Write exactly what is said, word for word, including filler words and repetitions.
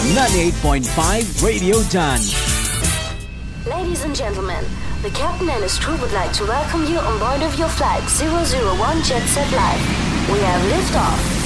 ninety-eight point five Radio Done. Ladies and gentlemen, the captain and his crew would like to welcome you on board of your flight zero zero one Jet Set Live. We have liftoff.